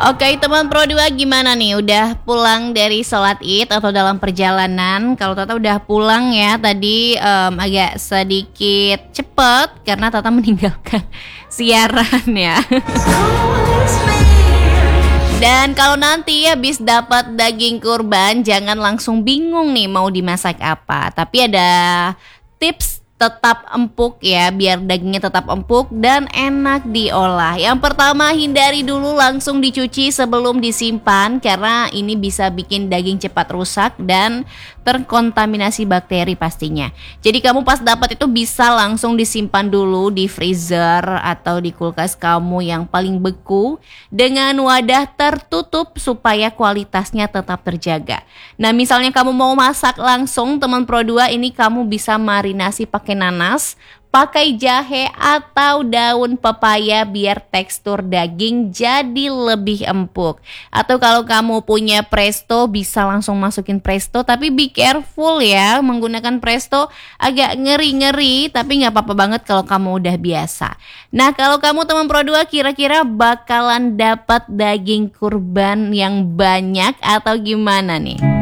Oke teman Pro 2 gimana nih? Udah pulang dari sholat id atau dalam perjalanan? Kalau Tata udah pulang ya tadi agak sedikit cepet karena Tata meninggalkan siaran ya. Dan kalau nanti habis dapat daging kurban, jangan langsung bingung nih mau dimasak apa. Tapi ada tips tetap empuk ya, biar dagingnya tetap empuk dan enak diolah. Yang pertama, hindari dulu langsung dicuci sebelum disimpan karena ini bisa bikin daging cepat rusak dan terkontaminasi bakteri pastinya. Jadi kamu pas dapat itu bisa langsung disimpan dulu di freezer atau di kulkas kamu yang paling beku dengan wadah tertutup supaya kualitasnya tetap terjaga. Nah, misalnya kamu mau masak langsung teman Pro 2, ini kamu bisa marinasi pakai nanas, pakai jahe atau daun pepaya biar tekstur daging jadi lebih empuk. Atau kalau kamu punya presto bisa langsung masukin presto, tapi be careful ya, menggunakan presto agak ngeri-ngeri, tapi gak apa-apa banget kalau kamu udah biasa. Nah, kalau kamu teman Pro 2 kira-kira bakalan dapat daging kurban yang banyak atau gimana nih?